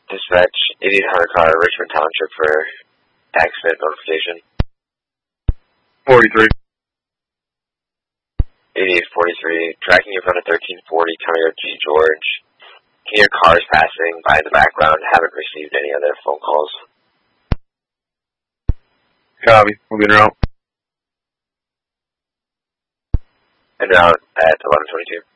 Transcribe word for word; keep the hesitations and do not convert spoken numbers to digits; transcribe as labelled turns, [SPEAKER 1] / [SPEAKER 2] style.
[SPEAKER 1] Dispatch eighty-eight hundred car, Richmond Township for accident notification.
[SPEAKER 2] forty-three.
[SPEAKER 1] eighty-eight forty-three, tracking in front of thirteen forty, County Road G. George. Can hear cars passing by in the background, haven't received any other phone calls.
[SPEAKER 2] Copy, moving around.
[SPEAKER 1] En route at eleven twenty-two.